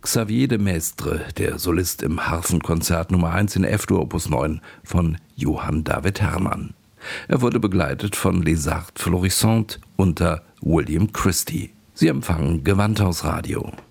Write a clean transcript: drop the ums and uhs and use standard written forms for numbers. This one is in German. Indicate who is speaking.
Speaker 1: Xavier de Maistre, der Solist im Harfenkonzert Nummer 1 in F-Dur Opus 9 von Johann David Herrmann. Er wurde begleitet von Les Arts Florissants unter William Christie. Sie empfangen Gewandhausradio.